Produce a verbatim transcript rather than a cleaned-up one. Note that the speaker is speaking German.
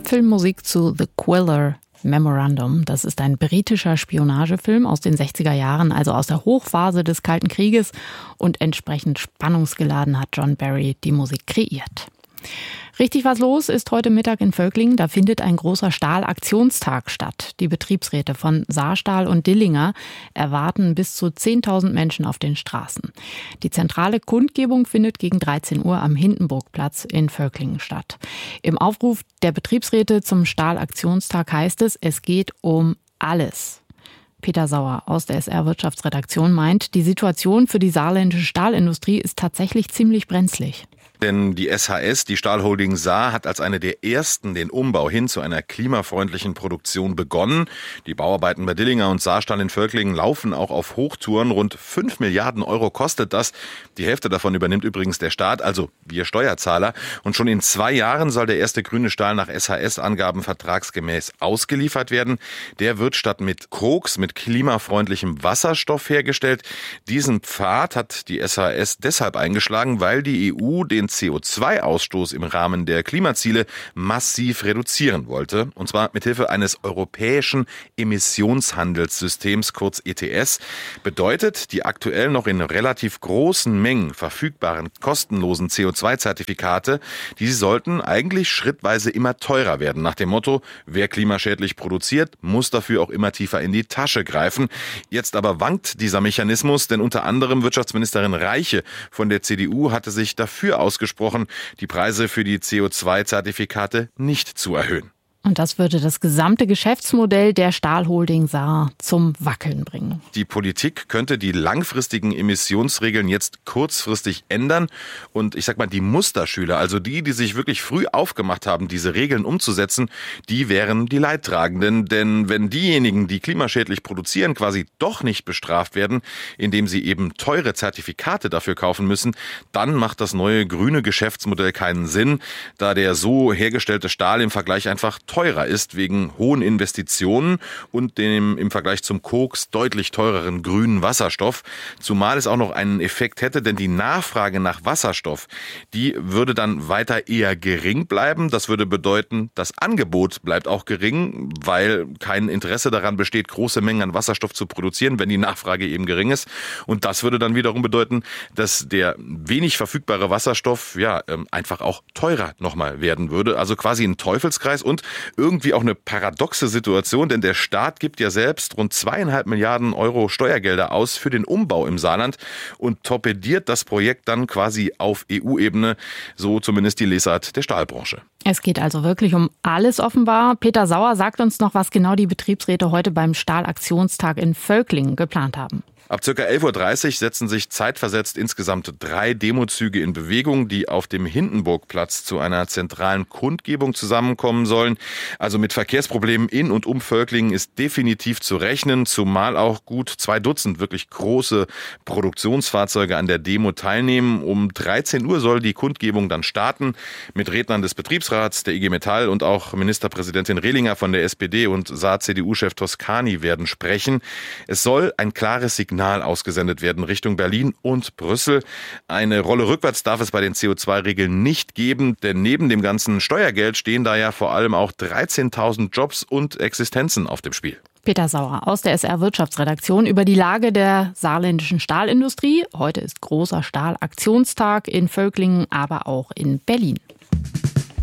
Filmmusik zu The Quiller Memorandum. Das ist ein britischer Spionagefilm aus den sechziger Jahren, also aus der Hochphase des Kalten Krieges. Und entsprechend spannungsgeladen hat John Barry die Musik kreiert. Richtig was los ist heute Mittag in Völklingen. Da findet ein großer Stahlaktionstag statt. Die Betriebsräte von Saarstahl und Dillinger erwarten bis zu zehntausend Menschen auf den Straßen. Die zentrale Kundgebung findet gegen dreizehn Uhr am Hindenburgplatz in Völklingen statt. Im Aufruf der Betriebsräte zum Stahlaktionstag heißt es, es geht um alles. Peter Sauer aus der S R-Wirtschaftsredaktion meint, die Situation für die saarländische Stahlindustrie ist tatsächlich ziemlich brenzlig. Denn die S H S, die Stahlholding Saar, hat als eine der ersten den Umbau hin zu einer klimafreundlichen Produktion begonnen. Die Bauarbeiten bei Dillinger und Saarstahl in Völklingen laufen auch auf Hochtouren. Rund fünf Milliarden Euro kostet das. Die Hälfte davon übernimmt übrigens der Staat, also wir Steuerzahler. Und schon in zwei Jahren soll der erste grüne Stahl nach S H S-Angaben vertragsgemäß ausgeliefert werden. Der wird statt mit Koks mit klimafreundlichem Wasserstoff hergestellt. Diesen Pfad hat die S H S deshalb eingeschlagen, weil die E U den C O zwei Ausstoß im Rahmen der Klimaziele massiv reduzieren wollte. Und zwar mithilfe eines europäischen Emissionshandelssystems, kurz E T S. Bedeutet, die aktuell noch in relativ großen Mengen verfügbaren kostenlosen C O zwei Zertifikate, die sollten eigentlich schrittweise immer teurer werden. Nach dem Motto, wer klimaschädlich produziert, muss dafür auch immer tiefer in die Tasche greifen. Jetzt aber wankt dieser Mechanismus, denn unter anderem Wirtschaftsministerin Reiche von der C D U hatte sich dafür ausgesprochen, die Preise für die C O zwei Zertifikate nicht zu erhöhen. Und das würde das gesamte Geschäftsmodell der Stahlholding Saar zum Wackeln bringen. Die Politik könnte die langfristigen Emissionsregeln jetzt kurzfristig ändern. Und ich sag mal, die Musterschüler, also die, die sich wirklich früh aufgemacht haben, diese Regeln umzusetzen, die wären die Leidtragenden. Denn wenn diejenigen, die klimaschädlich produzieren, quasi doch nicht bestraft werden, indem sie eben teure Zertifikate dafür kaufen müssen, dann macht das neue grüne Geschäftsmodell keinen Sinn, da der so hergestellte Stahl im Vergleich einfach teurer ist wegen hohen Investitionen und dem im Vergleich zum Koks deutlich teureren grünen Wasserstoff. Zumal es auch noch einen Effekt hätte, denn die Nachfrage nach Wasserstoff, die würde dann weiter eher gering bleiben. Das würde bedeuten, das Angebot bleibt auch gering, weil kein Interesse daran besteht, große Mengen an Wasserstoff zu produzieren, wenn die Nachfrage eben gering ist. Und das würde dann wiederum bedeuten, dass der wenig verfügbare Wasserstoff ja einfach auch teurer nochmal werden würde. Also quasi ein Teufelskreis und irgendwie auch eine paradoxe Situation, denn der Staat gibt ja selbst rund zweieinhalb Milliarden Euro Steuergelder aus für den Umbau im Saarland und torpediert das Projekt dann quasi auf E U-Ebene, so zumindest die Lesart der Stahlbranche. Es geht also wirklich um alles offenbar. Peter Sauer sagt uns noch, was genau die Betriebsräte heute beim Stahlaktionstag in Völklingen geplant haben. Ab ca. elf Uhr dreißig setzen sich zeitversetzt insgesamt drei Demozüge in Bewegung, die auf dem Hindenburgplatz zu einer zentralen Kundgebung zusammenkommen sollen. Also mit Verkehrsproblemen in und um Völklingen ist definitiv zu rechnen, zumal auch gut zwei Dutzend wirklich große Produktionsfahrzeuge an der Demo teilnehmen. Um dreizehn Uhr soll die Kundgebung dann starten mit Rednern des Betriebsrats, der I G Metall und auch Ministerpräsidentin Rehlinger von der S P D und Saar-C D U-Chef Toscani werden sprechen. Es soll ein klares Signal ausgesendet werden Richtung Berlin und Brüssel. Eine Rolle rückwärts darf es bei den C O zwei Regeln nicht geben, denn neben dem ganzen Steuergeld stehen da ja vor allem auch dreizehntausend Jobs und Existenzen auf dem Spiel. Peter Sauer aus der S R-Wirtschaftsredaktion über die Lage der saarländischen Stahlindustrie. Heute ist großer Stahlaktionstag in Völklingen, aber auch in Berlin.